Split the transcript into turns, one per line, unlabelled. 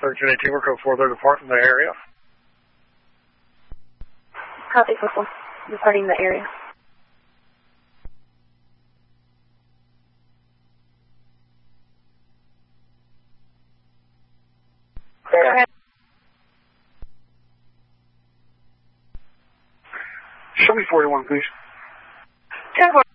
1318, we're code 4, they're departing the area.
Copy, Football. Departing the area. Go ahead.
Show me 41, please.
10-4.